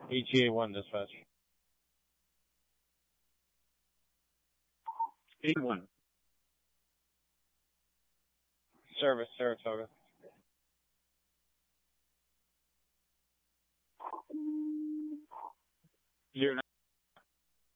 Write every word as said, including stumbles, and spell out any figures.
E T A one dispatch. E one. Service, Saratoga. Zero